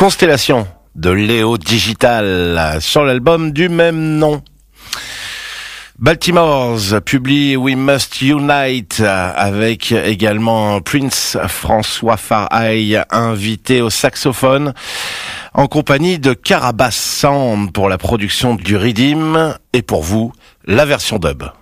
Constellation de Léo Digital sur l'album du même nom. Baltimore's publie We Must Unite avec également Prince François Faraï invité au saxophone en compagnie de Carabas Sound pour la production du Redeem et pour vous la version dub.